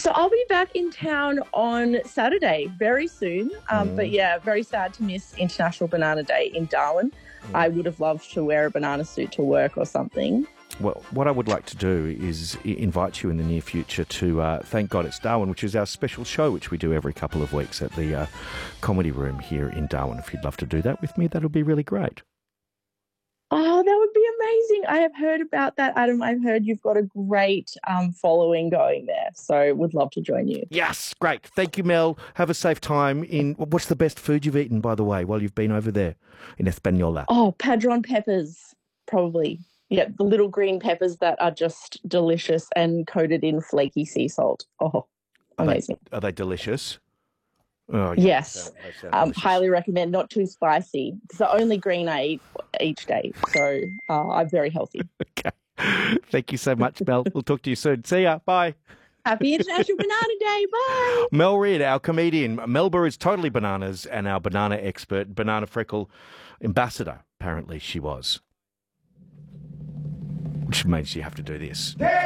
So I'll be back in town on Saturday, very soon. But yeah, very sad to miss International Banana Day in Darwin. I would have loved to wear a banana suit to work or something. Well, what I would like to do is invite you in the near future to Thank God It's Darwin, which is our special show, which we do every couple of weeks at the Comedy Room here in Darwin. If you'd love to do that with me, that would be really great. Oh, that would be amazing. I have heard about that, Adam. I've heard you've got a great following going there. So would love to join you. Yes, great. Thank you, Mel. Have a safe time. What's the best food you've eaten, by the way, while you've been over there in Española? Oh, padron peppers, probably. Yeah, the little green peppers that are just delicious and coated in flaky sea salt. Oh, amazing. Are they delicious? Oh, yeah, yes. they sound delicious. Highly recommend. Not too spicy. It's the only green I eat each day. So I'm very healthy. Okay. Thank you so much, Mel. We'll talk to you soon. See ya. Bye. Happy International Banana Day. Bye. Mel Reid, our comedian. Melba is totally bananas and our banana expert, banana freckle ambassador, apparently she was. Which means you have to do this.